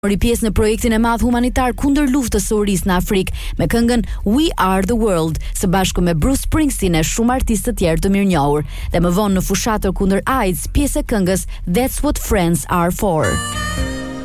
Mori pjesë në projektin e madh humanitar kundër luftës së urisë në Afrikë me këngën We Are the World, së bashku me Bruce Springsteen e shumë artistë të tjerë të mirënjohur. Dhe më vonë në fushatër kundër AIDS, pjesë e këngës That's What Friends Are For.